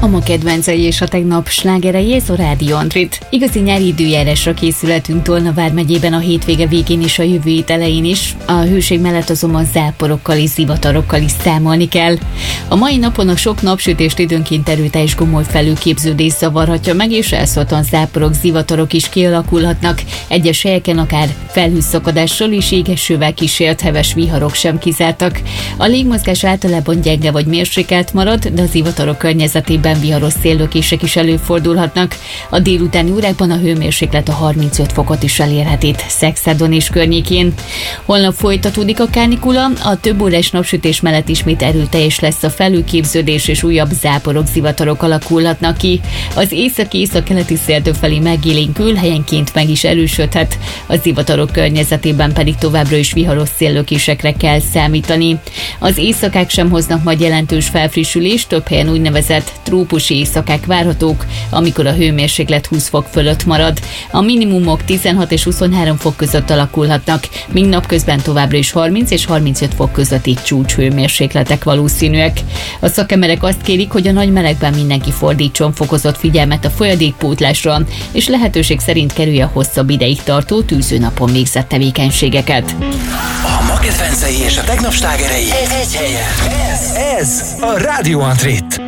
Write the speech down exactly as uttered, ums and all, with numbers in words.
A ma kedvencei és a tegnap slágerei, ez a Rádió Antrit. Igazi nyári időjárásra készülhetünk Tolna vármegyében a hétvége végén és a jövő hét elején is. A hőség mellett azonban záporokkal és zivatarokkal is számolni kell. A mai napon a sok napsütést időnként erőteljes gomoly felülképződés zavarhatja meg, és elszóltan záporok, zivatarok is kialakulhatnak. Egyes helyeken akár felhőszakadással és égesővel kísért heves viharok sem kizártak. A légmozgás általában gyenge vagy mérsékelt marad, de a zivatarok környezetében viharos széllökések is előfordulhatnak. A délutáni órákban a hőmérséklet a harmincöt fokot is elérhet itt Szexádon és környékén. Holnap folytatódik a kánikula, a több órás napsütés mellett ismét erőteljes lesz a felülképződés, és újabb záporok, zivatarok alakulhatnak ki. Az északi-északkeleti szél felé megélénkül, helyenként meg is erősödhet. A zivatarok környezetében pedig továbbra is viharos széllökésekre kell számítani. Az éjszakák sem hoznak majd jelentős felfrissülést, több helyen úgynevezett trópusi éjszakák várhatók, amikor a hőmérséklet húsz fok fölött marad. A minimumok tizenhat és huszonhárom fok között alakulhatnak, míg napközben továbbra is harminc és harmincöt fok közötti csúcshőmérsékletek valószínűek. A szakemberek azt kérik, hogy a nagy melegben mindenki fordítson fokozott figyelmet a folyadékpótlásra, és lehetőség szerint kerülje a hosszabb ideig tartó tűzőnapon végzett tevékenységeket. A ma kedvencei és a tegnap slágerei egy helyen. Ez, ez a Rádió Antrit.